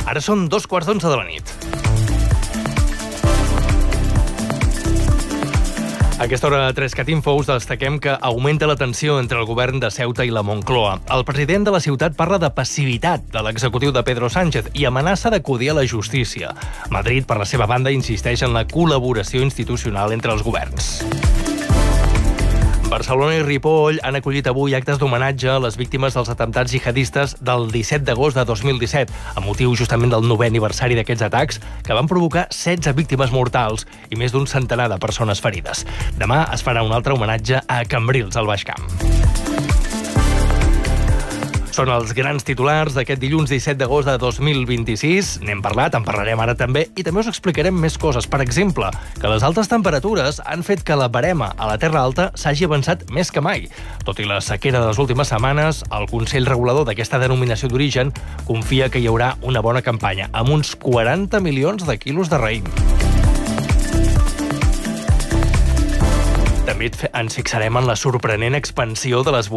Ara són 2:15 de la nit. A aquesta hora de 3cat Info us destaquem que augmenta la tensió entre el govern de Ceuta i la Moncloa. El president de la ciutat parla de passivitat de l'executiu de Pedro Sánchez i amenaça d'acudir a la justícia. Madrid, per la seva banda, insisteix en la col·laboració institucional entre els governs. Barcelona i Ripoll han acollit avui actes d'homenatge a les víctimes dels atemptats jihadistes del 17 d'agost de 2017, amb motiu justament del 9è aniversari d'aquests atacs, que van provocar 16 víctimes mortals i més d'un centenar de persones ferides. Demà es farà un altre homenatge a Cambrils, al Baix Camp. Són els grans titulars d'aquest dilluns 17 d'agost de 2026. N'hem parlat, en parlarem ara també, i també us explicarem més coses. Per exemple, que les altes temperatures han fet que la verema a la Terra Alta s'hagi avançat més que mai. Tot i la sequera de les últimes setmanes, el Consell Regulador d'aquesta denominació d'origen confia que hi haurà una bona campanya, amb uns 40 milions de quilos de raïm. També ens fixarem en la sorprenent expansió de les